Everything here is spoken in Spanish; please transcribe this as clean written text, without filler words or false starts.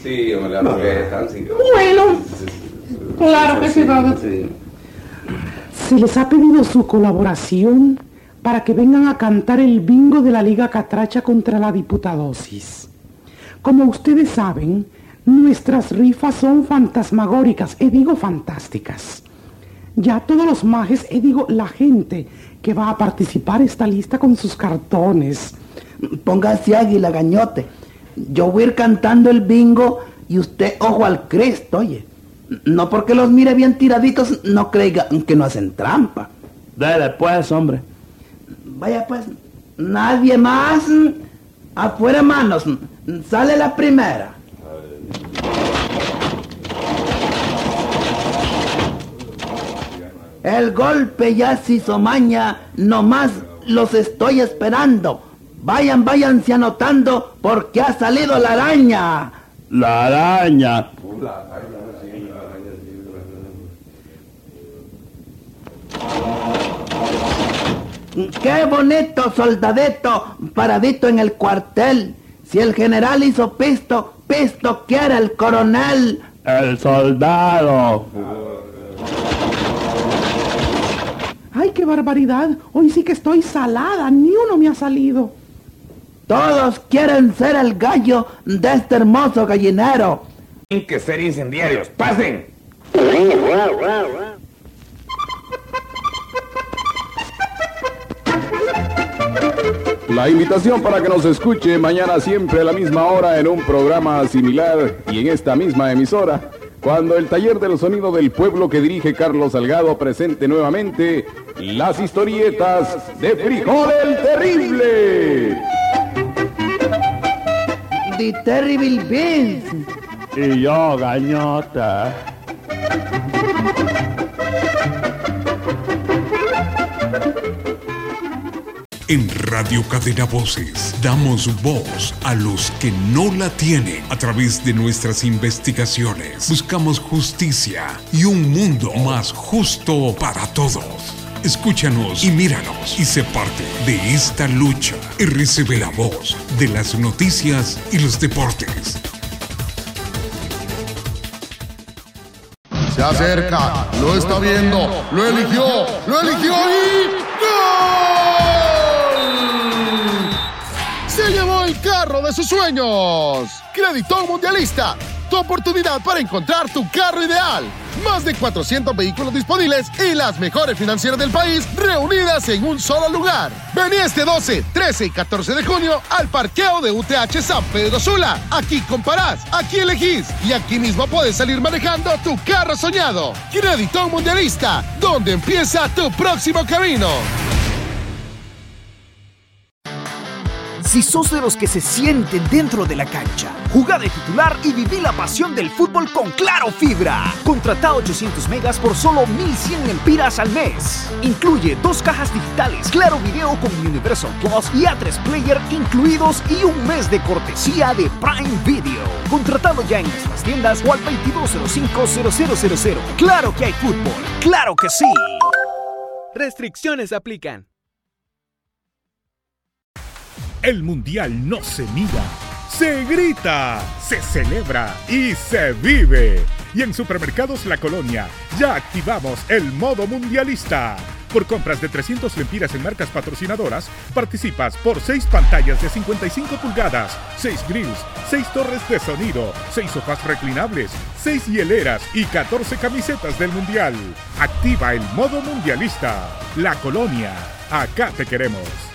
Sí, hombre, la ruleta, sí. Bueno, claro que sí, vamos. Se les ha pedido su colaboración para que vengan a cantar el bingo de la Liga Catracha contra la Diputadosis. Como ustedes saben, nuestras rifas son fantasmagóricas, digo fantásticas. Ya todos los majes, digo la gente que va a participar está lista con sus cartones. Póngase águila, gañote. Yo voy a ir cantando el bingo y usted ojo al Cristo, oye. No porque los mire bien tiraditos, no creigan que no hacen trampa. Dale pues, hombre. Vaya pues, nadie más. Afuera manos, sale la primera. El golpe ya se hizo maña, nomás los estoy esperando. Váyanse anotando porque ha salido la araña. La araña. Qué bonito soldadito paradito en el cuartel. Si el general hizo pisto, pisto quiere el coronel. El soldado. ¡Ay, qué barbaridad! Hoy sí que estoy salada, ni uno me ha salido. Todos quieren ser el gallo de este hermoso gallinero. Tienen que ser incendiarios. ¡Pasen! La invitación para que nos escuche mañana siempre a la misma hora en un programa similar y en esta misma emisora, cuando el Taller del Sonido del Pueblo que dirige Carlos Salgado presente nuevamente las historietas de Frijol el Terrible. The Terrible Beans. Y yo, gañota. En Radio Cadena Voces damos voz a los que no la tienen. A través de nuestras investigaciones buscamos justicia y un mundo más justo para todos. Escúchanos y míranos y sé parte de esta lucha. RCB, la voz de las noticias y los deportes. Se acerca, lo está viendo, lo eligió y ¡gol! Se llevó el carro de sus sueños. Creditón Mundialista, tu oportunidad para encontrar tu carro ideal. Más de 400 vehículos disponibles y las mejores financieras del país reunidas en un solo lugar. Vení este 12, 13 y 14 de junio al parqueo de UTH San Pedro Sula. Aquí comparás, aquí elegís y aquí mismo puedes salir manejando tu carro soñado. Creditón Mundialista, donde empieza tu próximo camino. Si sos de los que se sienten dentro de la cancha, jugá de titular y viví la pasión del fútbol con Claro Fibra. Contratá 800 megas por solo 1.100 lempiras al mes. Incluye 2 cajas digitales, Claro Video con Universal Plus y A3 Player incluidos y un mes de cortesía de Prime Video. Contratado ya en nuestras tiendas o al 2205-0000. Claro que hay fútbol, claro que sí. Restricciones aplican. El Mundial no se mira, se grita, se celebra y se vive. Y en Supermercados La Colonia ya activamos el modo mundialista. Por compras de 300 lempiras en marcas patrocinadoras, participas por 6 pantallas de 55 pulgadas, 6 grills, 6 torres de sonido, 6 sofás reclinables, 6 hieleras y 14 camisetas del Mundial. Activa el modo mundialista. La Colonia, acá te queremos.